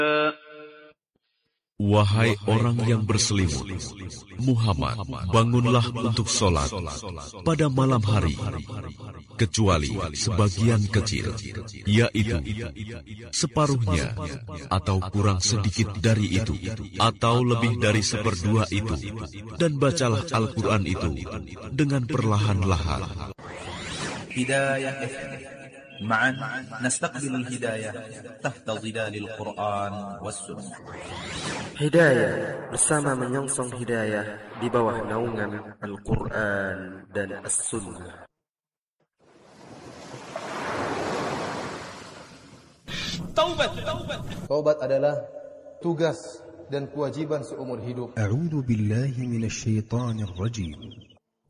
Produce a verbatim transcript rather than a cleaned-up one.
Wahai orang yang berselimut, Muhammad, bangunlah untuk sholat pada malam hari, kecuali sebagian kecil, yaitu separuhnya atau kurang sedikit dari itu, atau lebih dari seperdua itu, dan bacalah Al-Quran itu dengan perlahan-lahan. Hidayah F M. معا نستقبل الهداية تحت ظلال القرآن والسنة. Hidayah bersama menyongsong hidayah di bawah naungan Al-Quran dan As-Sunnah. Taubat. Taubat adalah tugas dan kewajiban seumur hidup. A'udzu billahi minasy syaithanir rajim.